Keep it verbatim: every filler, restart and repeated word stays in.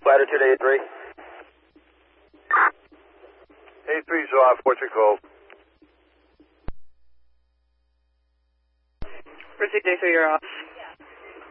Latitude A three. A three's off. What's your code? Pursuit A three, you're off.